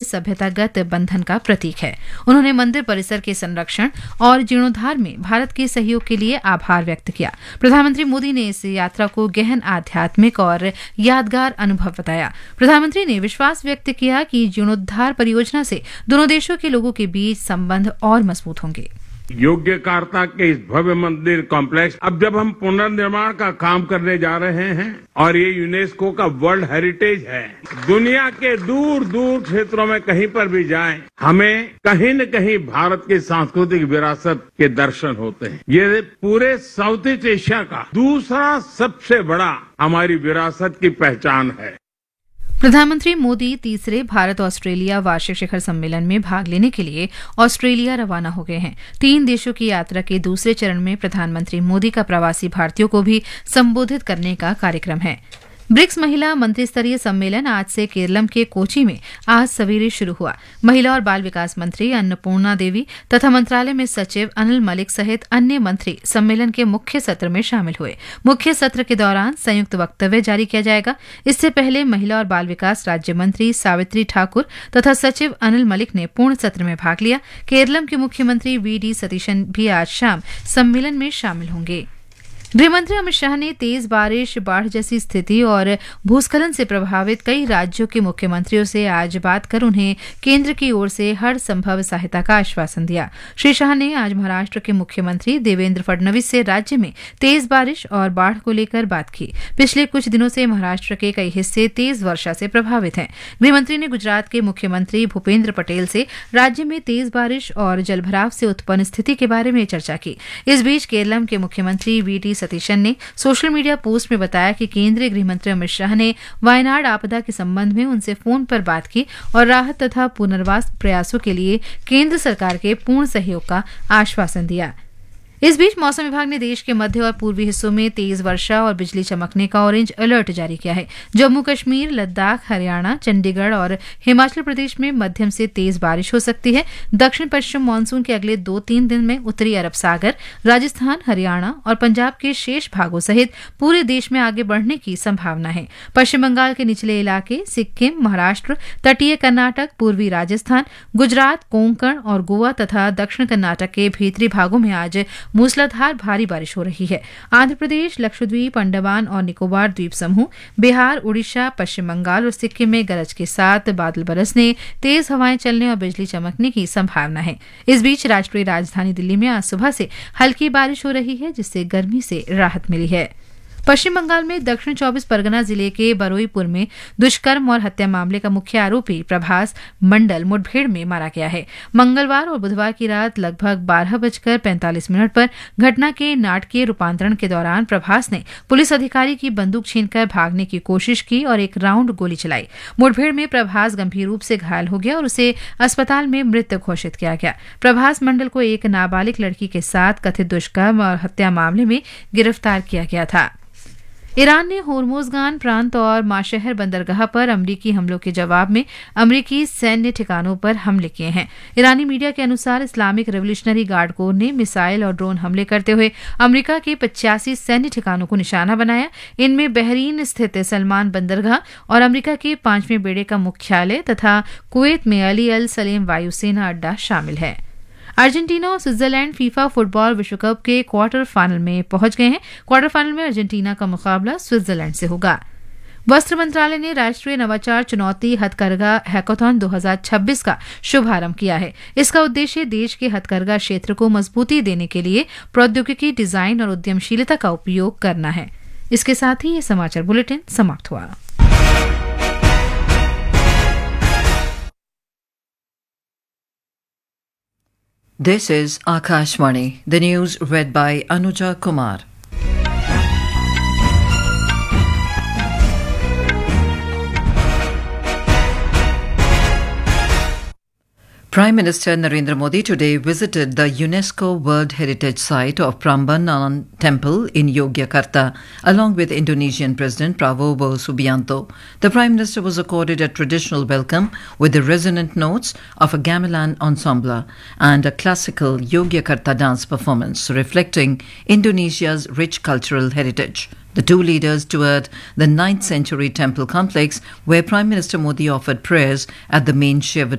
सभ्यतागत बंधन का प्रतीक है। उन्होंने मंदिर परिसर के संरक्षण और जीर्णोद्धार में भारत के सहयोग के लिए आभार व्यक्त किया। प्रधानमंत्री मोदी ने इस यात्रा को गहन आध्यात्मिक और यादगार अनुभव बताया। प्रधानमंत्री ने विश्वास व्यक्त किया कि जीर्णोद्धार परियोजना से दोनों देशों के लोगों के बीच संबंध और मजबूत होंगे। योग्यकार्ता के इस भव्य मंदिर कॉम्प्लेक्स अब जब हम पुनर्निर्माण का काम करने जा रहे हैं और ये यूनेस्को का वर्ल्ड हेरिटेज है, दुनिया के दूर दूर क्षेत्रों में कहीं पर भी जाएं, हमें कहीं न कहीं भारत की सांस्कृतिक विरासत के दर्शन होते हैं। ये पूरे साउथ ईस्ट एशिया का दूसरा सबसे बड़ा हमारी विरासत की पहचान है। प्रधानमंत्री मोदी तीसरे भारत ऑस्ट्रेलिया वार्षिक शिखर सम्मेलन में भाग लेने के लिए ऑस्ट्रेलिया रवाना हो गए हैं। 3 देशों की यात्रा के दूसरे चरण में प्रधानमंत्री मोदी का प्रवासी भारतीयों को भी संबोधित करने का कार्यक्रम है। ब्रिक्स महिला मंत्रिस्तरीय सम्मेलन आज से केरलम के कोची में आज सवेरे शुरू हुआ। महिला और बाल विकास मंत्री अन्नपूर्णा देवी तथा मंत्रालय में सचिव अनिल मलिक सहित अन्य मंत्री सम्मेलन के मुख्य सत्र में शामिल हुए। मुख्य सत्र के दौरान संयुक्त वक्तव्य जारी किया जाएगा। इससे पहले महिला और बाल विकास राज्य मंत्री सावित्री ठाकुर तथा सचिव अनिल मलिक ने पूर्ण सत्र में भाग लिया। केरलम के मुख्यमंत्री वी.डी. सतीशन भी आज शाम सम्मेलन में शामिल होंगे। गृहमंत्री अमित शाह ने तेज बारिश, बाढ़ जैसी स्थिति और भूस्खलन से प्रभावित कई राज्यों के मुख्यमंत्रियों से आज बात कर उन्हें केंद्र की ओर से हर संभव सहायता का आश्वासन दिया। श्री शाह ने आज महाराष्ट्र के मुख्यमंत्री देवेंद्र फडणवीस से राज्य में तेज बारिश और बाढ़ को लेकर बात की। पिछले कुछ दिनों से महाराष्ट्र के कई हिस्से तेज वर्षा से प्रभावित हैं। गृहमंत्री ने गुजरात के मुख्यमंत्री भूपेंद्र पटेल से राज्य में तेज बारिश और जलभराव से उत्पन्न स्थिति के बारे में चर्चा की। इस बीच केरलम के मुख्यमंत्री वी.डी. सतीशन ने सोशल मीडिया पोस्ट में बताया कि केंद्रीय गृहमंत्री अमित शाह ने वायनाड आपदा के संबंध में उनसे फोन पर बात की और राहत तथा पुनर्वास प्रयासों के लिए केंद्र सरकार के पूर्ण सहयोग का आश्वासन दिया। इस बीच मौसम विभाग ने देश के मध्य और पूर्वी हिस्सों में तेज वर्षा और बिजली चमकने का ऑरेंज अलर्ट जारी किया है। जम्मू कश्मीर, लद्दाख, हरियाणा, चंडीगढ़ और हिमाचल प्रदेश में मध्यम से तेज बारिश हो सकती है। दक्षिण पश्चिम मानसून के अगले 2-3 दिन में उत्तरी अरब सागर, राजस्थान, हरियाणा और पंजाब के शेष भागों सहित पूरे देश में आगे बढ़ने की संभावना है। पश्चिम बंगाल के निचले इलाके, सिक्किम, महाराष्ट्र, तटीय कर्नाटक, पूर्वी राजस्थान, गुजरात, कोंकण और गोवा तथा दक्षिण कर्नाटक के भीतरी भागों में आज मूसलाधार भारी बारिश हो रही है। आंध्र प्रदेश, लक्षद्वीप, अंडमान और निकोबार द्वीप समूह, बिहार, उड़ीसा, पश्चिम बंगाल और सिक्किम में गरज के साथ बादल बरसने, तेज हवाएं चलने और बिजली चमकने की संभावना है। इस बीच राष्ट्रीय राजधानी दिल्ली में आज सुबह से हल्की बारिश हो रही है, जिससे गर्मी से राहत मिली है। पश्चिम बंगाल में दक्षिण 24 परगना जिले के बरोईपुर में दुष्कर्म और हत्या मामले का मुख्य आरोपी प्रभास मंडल मुठभेड़ में मारा गया है। मंगलवार और बुधवार की रात लगभग 12:45 पर घटना के नाटकीय रूपांतरण के दौरान प्रभास ने पुलिस अधिकारी की बंदूक छीनकर भागने की कोशिश की और एक राउंड गोली चलाई। मुठभेड़ में प्रभास गंभीर रूप से घायल हो गया और उसे अस्पताल में मृत घोषित किया गया। प्रभास मंडल को एक नाबालिग लड़की के साथ कथित दुष्कर्म और हत्या मामले में गिरफ्तार किया गया था। ईरान ने होर्मुज़गान प्रांत और माशहर बंदरगाह पर अमरीकी हमलों के जवाब में अमरीकी सैन्य ठिकानों पर हमले किए हैं। ईरानी मीडिया के अनुसार इस्लामिक रेवोल्यूशनरी गार्ड कोर ने मिसाइल और ड्रोन हमले करते हुए अमरीका के 85 सैन्य ठिकानों को निशाना बनाया। इनमें बहरीन स्थित सलमान बंदरगाह और अमरीका के 5वें बेड़े का मुख्यालय तथा कुवैत में अली अल सलेम वायुसेना अड्डा शामिल है। अर्जेंटीना और स्विट्जरलैंड फीफा फुटबॉल विश्व कप के क्वार्टर फाइनल में पहुंच गए हैं। क्वार्टर फाइनल में अर्जेंटीना का मुकाबला स्विट्जरलैंड से होगा। वस्त्र मंत्रालय ने राष्ट्रीय नवाचार चुनौती हथकरघा हैकाथॉन 2026 का शुभारंभ किया है। इसका उद्देश्य देश के हथकरघा क्षेत्र को मजबूती देने के लिए प्रौद्योगिकी, डिजाइन और उद्यमशीलता का उपयोग करना है। इसके साथ ही ये समाचार बुलेटिन समाप्त हुआ। This is Akashvani, the news read by Anuja Kumar. Prime Minister Narendra Modi today visited the UNESCO World Heritage Site of Prambanan Temple in Yogyakarta along with Indonesian President Prabowo Subianto. The Prime Minister was accorded a traditional welcome with the resonant notes of a gamelan ensemble and a classical Yogyakarta dance performance reflecting Indonesia's rich cultural heritage. The two leaders toured the 9th century temple complex where Prime Minister Modi offered prayers at the main Shiva